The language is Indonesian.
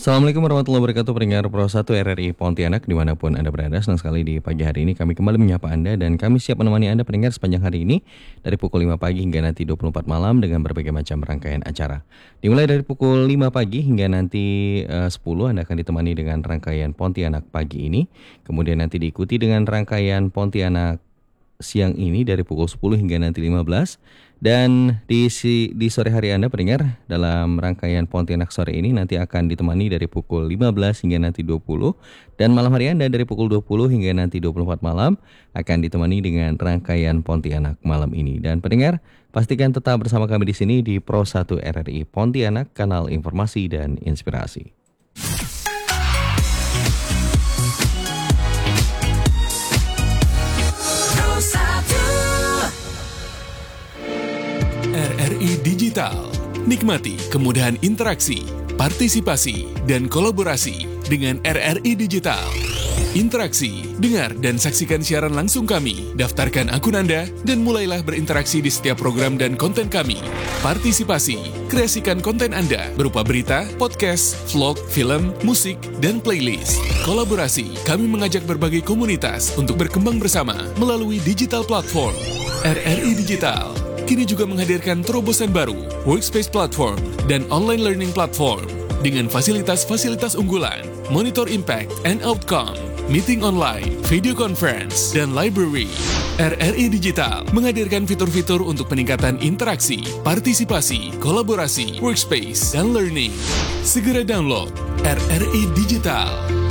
Assalamualaikum warahmatullahi wabarakatuh, pendengar Pro 1 RRI Pontianak dimanapun Anda berada. Senang sekali di pagi hari ini kami kembali menyapa Anda dan kami siap menemani Anda pendengar sepanjang hari ini dari pukul 5 pagi hingga nanti 24 malam dengan berbagai macam rangkaian acara. Dimulai dari pukul 5 pagi hingga nanti 10 Anda akan ditemani dengan rangkaian Pontianak pagi ini. Kemudian nanti diikuti dengan rangkaian Pontianak siang ini dari pukul 10 hingga nanti 15. Dan di sore hari Anda pendengar dalam rangkaian Pontianak sore ini nanti akan ditemani dari pukul 15 hingga nanti 20. Dan malam hari Anda dari pukul 20 hingga nanti 24 malam akan ditemani dengan rangkaian Pontianak malam ini. Dan pendengar pastikan tetap bersama kami di sini di Pro 1 RRI Pontianak, kanal informasi dan inspirasi. RRI Digital. Nikmati kemudahan interaksi, partisipasi, dan kolaborasi dengan RRI Digital. Interaksi, dengar dan saksikan siaran langsung kami. Daftarkan akun Anda dan mulailah berinteraksi di setiap program dan konten kami. Partisipasi, kreasikan konten Anda berupa berita, podcast, vlog, film, musik, dan playlist. Kolaborasi, kami mengajak berbagai komunitas untuk berkembang bersama melalui digital platform. RRI Digital kini juga menghadirkan terobosan baru, workspace platform, dan online learning platform dengan fasilitas-fasilitas unggulan, monitor impact and outcome, meeting online, video conference, dan library. RRI Digital menghadirkan fitur-fitur untuk peningkatan interaksi, partisipasi, kolaborasi, workspace, dan learning. Segera download RRI Digital.